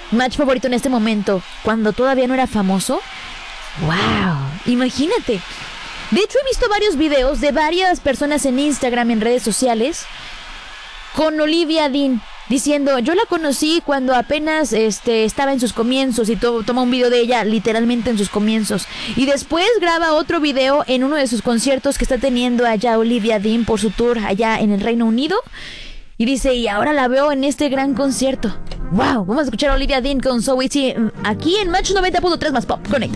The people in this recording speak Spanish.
match favorito en este momento, cuando todavía no era famoso. ¡Wow! Imagínate. De hecho, he visto varios videos de varias personas en Instagram, en redes sociales, con Olivia Dean, diciendo, yo la conocí cuando apenas estaba en sus comienzos, y toma un video de ella literalmente en sus comienzos. Y después graba otro video en uno de sus conciertos que está teniendo allá Olivia Dean por su tour allá en el Reino Unido. Y dice, y ahora la veo en este gran concierto. ¡Wow! Vamos a escuchar a Olivia Dean con So Easy aquí en Match 90.3 más Pop. Conecta.